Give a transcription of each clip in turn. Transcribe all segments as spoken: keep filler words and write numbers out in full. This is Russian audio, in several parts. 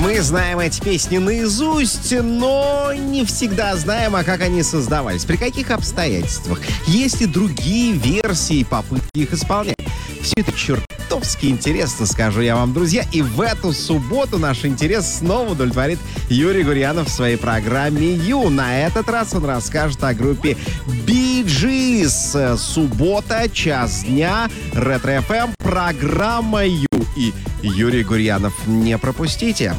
Мы знаем эти песни наизусть, но не всегда знаем, а как они создавались, при каких обстоятельствах. Есть ли другие версии и попытки их исполнять? Все это чертовски интересно, скажу я вам, друзья. И в эту субботу наш интерес снова удовлетворит Юрий Гурьянов в своей программе «Ю». На этот раз он расскажет о группе Bee Gees. Суббота, час дня, Ретро-эф эм, программа «Ю». И Юрий Гурьянов, не пропустите.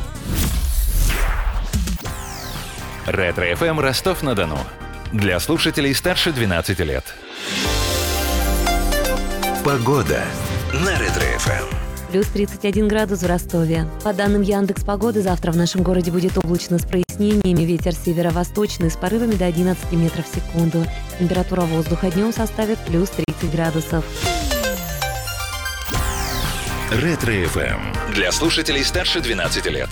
Ретро-эф эм Ростов-на-Дону. Для слушателей старше двенадцати лет. Погода на Ретро-эф эм. Плюс тридцать один градус в Ростове. По данным Яндекс.Погоды, завтра в нашем городе будет облачно с прояснениями. Ветер северо-восточный с порывами до одиннадцати метров в секунду. Температура воздуха днем составит плюс тридцать градусов. Ретро-эф эм. Для слушателей старше двенадцати лет.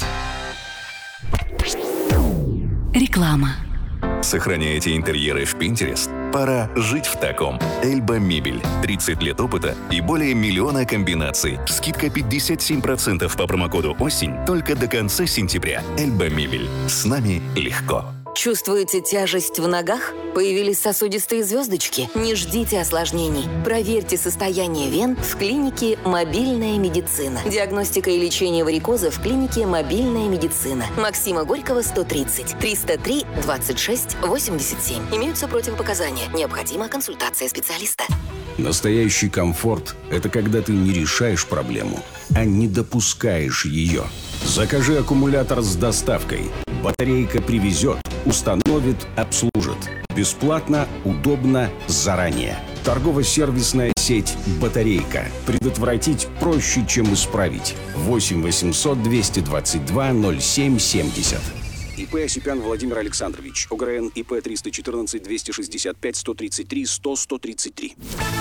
Реклама. Сохраняете интерьеры в Pinterest? Пора жить в таком. Эльба Мебель. тридцать лет опыта и более миллиона комбинаций. Скидка пятьдесят семь процентов по промокоду «Осень» только до конца сентября. Эльба Мебель. С нами легко. Чувствуете тяжесть в ногах? Появились сосудистые звездочки? Не ждите осложнений. Проверьте состояние вен в клинике «Мобильная медицина». Диагностика и лечение варикоза в клинике «Мобильная медицина». Максима Горького, сто тридцать, триста три двадцать шесть восемьдесят семь. Имеются противопоказания. Необходима консультация специалиста. Настоящий комфорт – это когда ты не решаешь проблему, а не допускаешь ее. Закажи аккумулятор с доставкой. Батарейка привезет, установит, обслужит. Бесплатно, удобно, заранее. Торгово-сервисная сеть «Батарейка». Предотвратить проще, чем исправить. восемь восемьсот двести двадцать два ноль семь семьдесят. ИП Осипян Владимир Александрович. ОГРН ИП триста четырнадцать двести шестьдесят пять сто тридцать три сто сто тридцать три.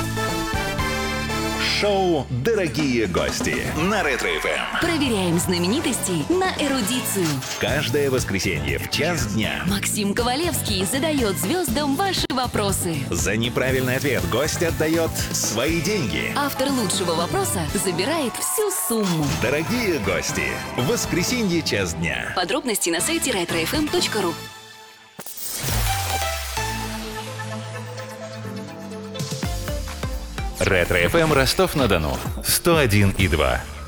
Шоу «Дорогие гости» на Ретро-эф эм. Проверяем знаменитостей на эрудицию. Каждое воскресенье в час дня. Максим Ковалевский задает звездам ваши вопросы. За неправильный ответ гость отдает свои деньги. Автор лучшего вопроса забирает всю сумму. Дорогие гости, в воскресенье час дня. Подробности на сайте ретро эф эм точка ру. Ретро-эф эм Ростов-на-Дону. сто один и два.